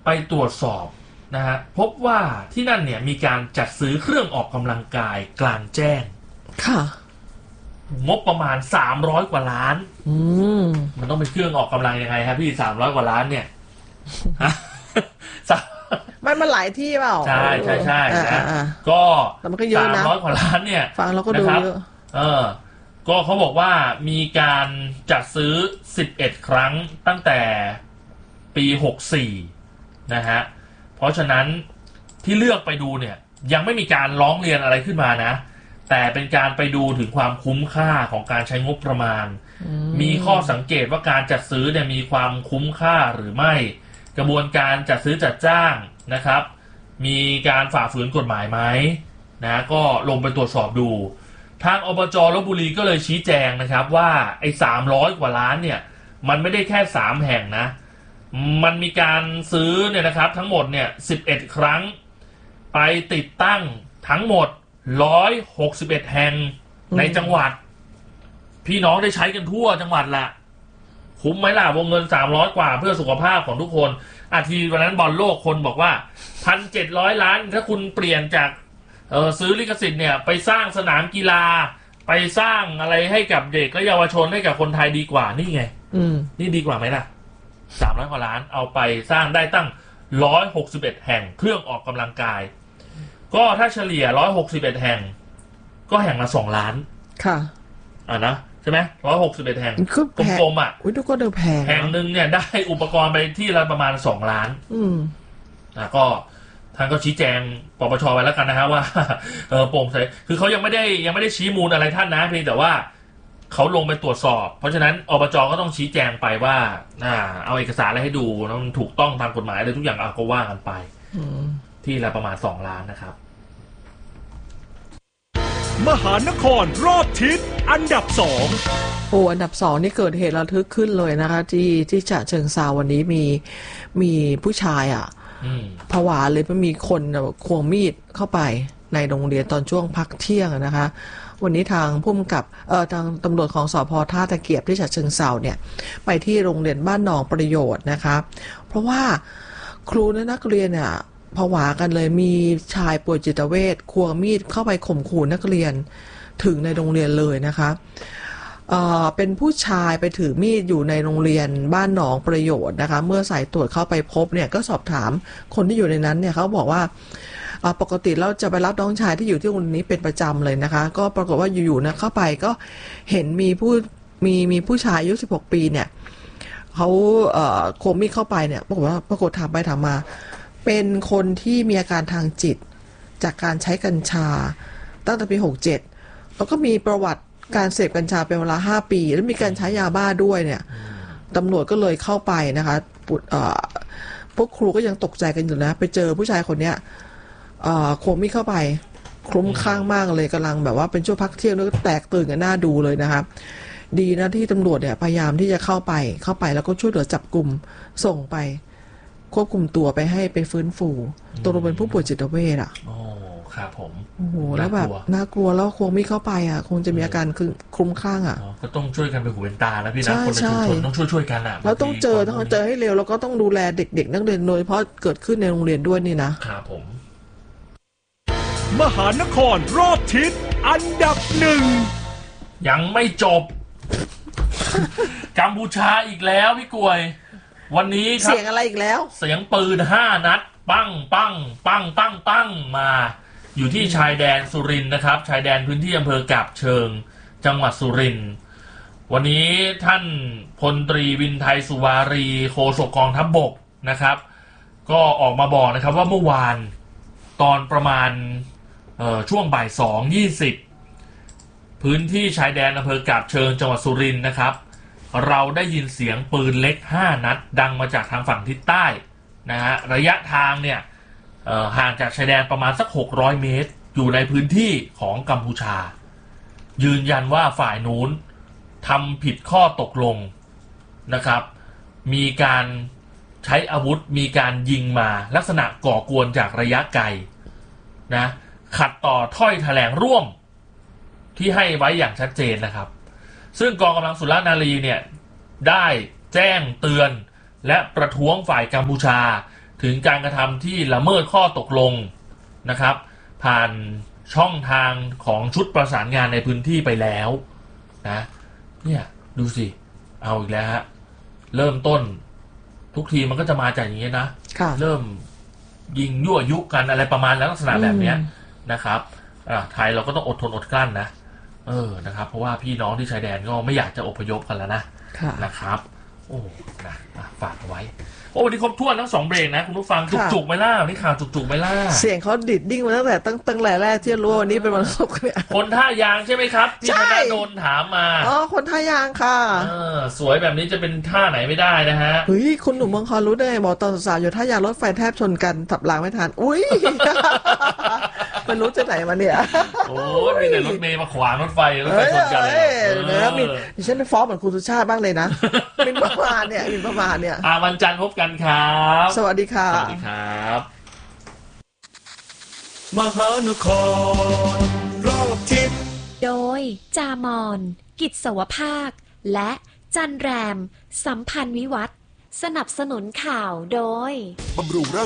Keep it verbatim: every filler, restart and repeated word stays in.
ไปตรวจสอบนะฮะพบว่าที่นั่นเนี่ยมีการจัดซื้อเครื่องออกกำลังกายกลางแจ้งค่ะงบประมาณสามร้อยกว่าล้านอืมมันต้องเป็นเครื่องออกกำลังยังไงครับพี่สามร้อยกว่าล้านเนี่ยไม่มันหลายที่เปล่าใช่ใช่ใช่นะก็สามร้อยกว่าล้านเนี่ยฟังเราก็ดูเยอะเออก็เขาบอกว่ามีการจัดซื้อสิบเอ็ดครั้งตั้งแต่ปีหกสี่นะฮะเพราะฉะนั้นที่เลือกไปดูเนี่ยยังไม่มีการร้องเรียนอะไรขึ้นมานะแต่เป็นการไปดูถึงความคุ้มค่าของการใช้งบประมาณมีข้อสังเกตว่าการจัดซื้อเนี่ยมีความคุ้มค่าหรือไม่กระบวนการจัดซื้อจัดจ้างนะครับมีการฝ่าฝืนกฎหมายไหมนะก็ลงไปตรวจสอบดูทางอบจ.ลพบุรีก็เลยชี้แจงนะครับว่าไอ้สามร้อยกว่าล้านเนี่ยมันไม่ได้แค่สามแห่งนะมันมีการซื้อเนี่ยนะครับทั้งหมดเนี่ยสิบเอ็ดครั้งไปติดตั้งทั้งหมดหนึ่งร้อยหกสิบเอ็ดแห่งในจังหวัดพี่น้องได้ใช้กันทั่วจังหวัดละคุ้มไหมล่ะวงเงินสามร้อยกว่าเพื่อสุขภาพของทุกคนอาทีวันนั้นบอลโลกคนบอกว่า หนึ่งพันเจ็ดร้อย ล้านถ้าคุณเปลี่ยนจากเออซื้อลิขสิทธิ์เนี่ยไปสร้างสนามกีฬาไปสร้างอะไรให้กับเด็กและเยาวชนให้กับคนไทยดีกว่านี่ไงอืมนี่ดีกว่าไหมล่ะสามร้อยกว่าล้านเอาไปสร้างได้ตั้งหนึ่งร้อยหกสิบเอ็ดแห่งเครื่องออกกำลังกายก็ถ้าเฉลี่ยหนึ่งร้อยหกสิบเอ็ดแห่งก็แห่งละสองล้านค่ะอ่านะใช่ไหมหนึ่งร้อยหกสิบเอ็ดแห่งกลมๆอ่ะอุ้ยทุกคนเดินแพงแห่งหนึ่งเนี่ยได้อุปกรณ์ไปที่ละประมาณสองล้านอืมอ่ะก็ท่านก็ชี้แจงปปช.ไว้แล้วกันนะฮะว่าเออโปร่งใสคือเขายังไม่ได้ยังไม่ได้ชี้มูลอะไรท่านนะเพียงแต่ว่าเขาลงไปตรวจสอบเพราะฉะนั้นอบจ.ก็ต้องชี้แจงไปว่าอ่าเอาเอกสารอะไรให้ดูแล้วมันถูกต้องตามกฎหมายเลยทุกอย่างเอาก็ว่ากันไปที่ละประมาณสองล้านนะครับมหานครรอบทิศอันดับสองโอ้อันดับสองนี่เกิดเหตุระทึกขึ้นเลยนะคะที่ที่ฉะเชิงเทราวันนี้มีมีผู้ชายอ่ะผวาเลยมันมีคนควงมีดเข้าไปในโรงเรียนตอนช่วงพักเที่ยงนะคะวันนี้ทางผู้กำกับเอ่อทางตำรวจของสภ.ท่าตะเกียบที่ฉะเชิงเทราเนี่ยไปที่โรงเรียนบ้านหนองประโยชน์นะคะเพราะว่าครูและนักเรียนเนี่ยผวากันเลยมีชายป่วยจิตเวชควงมีดเข้าไปข่มขู่นักเรียนถึงในโรงเรียนเลยนะคะเอ่อเป็นผู้ชายไปถือมีดอยู่ในโรงเรียนบ้านหนองประโยชน์นะคะเมื่อสายตรวจเข้าไปพบเนี่ยก็สอบถามคนที่อยู่ในนั้นเนี่ยเขาบอกว่าปกติเราจะไปรับน้องชายที่อยู่ที่โรงเรียนนี้เป็นประจำเลยนะคะก็ปรากฏว่าอยู่ๆนะเข้าไปก็เห็นมีผู้มีมีผู้ชายอายุสิบหกปีเนี่ยเขาเอ่อโคมมีดเข้าไปเนี่ยบอกว่าปรากฏถามไปถามมาเป็นคนที่มีอาการทางจิตจากการใช้กัญชาตั้งแต่ปีหกเจ็ดแล้วก็มีประวัติการเสพกัญชาเป็นเวลาห้าปีแล้วมีการใช้ยาบ้าด้วยเนี่ยตำรวจก็เลยเข้าไปนะคะพวกครูก็ยังตกใจกันอยู่นะไปเจอผู้ชายคนเนี้ยโคมมีดเข้าไปคลุ้มคลั่งมากเลยกำลังแบบว่าเป็นช่วงพักเที่ยงแล้วก็แตกตื่นกันหน้าดูเลยนะคะดีนะที่ตำรวจเนี่ยพยายามที่จะเข้าไปเข้าไปแล้วก็ช่วยเหลือจับกลุ่มส่งไปควบคุมตัวไปให้ไปฟื้นฟูตัวเราเป็นผู้ป่วยจิตเวชอ่ะโอ้ครับผมโอ้โหแล้วแบบน่ากลัวแล้วควงมีดเข้าไปอ่ะคงจะมีอาการคือคลุ้มคลั่งอ่ะก็ต้องช่วยกันเป็นหูเป็นตานะพี่นะคนในชุมชนต้องช่วยช่วยกันอ่ะแล้วต้องเจอต้องเจอให้เร็วแล้วก็ต้องดูแลเด็กๆนักเรียนโดยเฉพาะเกิดขึ้นในโรงเรียนด้วยนี่นะครับผมมหานครรอบทิศอันดับหนึ่งยังไม่จบกัมพูชาอีกแล้วพี่กวยวันนี้ครับเสียงอะไรอีกแล้วเสียงปืนห้านัดปังปังปังปังปังมาอยู่ที่ชายแดนสุรินทร์นะครับชายแดนพื้นที่อำเภอกาบเชิงจังหวัดสุรินทร์วันนี้ท่านพลตรีวินไทยสุวารีโฆษกกองทัพบกนะครับก็ออกมาบอกนะครับว่าเมื่อวานตอนประมาณเอ่อช่วงบ่ายสองยี่สิบพื้นที่ชายแดนอำเภอกาบเชิงจังหวัดสุรินทร์นะครับเราได้ยินเสียงปืนเล็กห้านัดดังมาจากทางฝั่งทิศใต้นะฮะระยะทางเนี่ยห่างจากชายแดนประมาณสักหกร้อยเมตรอยู่ในพื้นที่ของกัมพูชายืนยันว่าฝ่ายนู้นทำผิดข้อตกลงนะครับมีการใช้อาวุธมีการยิงมาลักษณะก่อกวนจากระยะไกลนะขัดต่อถ้อยแถลงร่วมที่ให้ไว้อย่างชัดเจนนะครับซึ่งกองกำลังสุรนารีเนี่ยได้แจ้งเตือนและประท้วงฝ่ายกัมพูชาถึงการกระทำที่ละเมิดข้อตกลงนะครับ ผ่านช่องทางของชุดประสานงานในพื้นที่ไปแล้วนะเนี่ยดูสิเอาอีกแล้วฮะเริ่มต้นทุกทีมันก็จะมาจากอย่างนี้นะเริ่มยิงยั่วยุกันอะไรประมาณลักษณะแบบนี้นะครับอ่ะไทยเราก็ต้องอดทนอดกลั้นนะเออนะครับเพราะว่าพี่น้องที่ชายแดนก็ไม่อยากจะอพยพกันแล้วนะนะครับโอ้นะฝากเอาไว้โอ้วันนี้ครบถ้วนทั้งสองเบรกนะคุณผู้ฟังจุกๆไหมล่ะวันนี้ข่าวจุกๆไหมล่ะเสียงเขาดิดดิ้งมาตั้งแต่ตั้งตั้งแต่แรกที่รู้ว่าวันนี้เป็นวันศุกร์เนี่ยคนท่ายางใช่ไหมครับที่ธนาโดนถามมาอ๋อคนท่ายางค่ะเออสวยแบบนี้จะเป็นท่าไหนไม่ได้นะฮะเฮ้ยคุณหนุ่มเมืองคอนรู้ได้ไงบอกตอนสาวอยู่ท่ายางรถไฟแทบชนกันสับรางไม่ทันอุ้ยมันรู้จะไหนมาเนี่ยโอ้ยมีแต่รถเมย์มาขวางรถไฟรถไฟชนกันเลยเนื้อมีดิฉันไปฟ้องเหมือนคุณสุชาติบ้างเลยนะมินประมาณเนี่ยมินประมาณเนี่ยอ่าวันจันทร์พบกันครับสวัสดีค่ะสวัสดีครับมหานครรอบทิศโดยจามอนกิจสวภาคและจันแรมสัมพันธ์วิวัฒน์สนับสนุนข่าวโดยบำรุงร่าง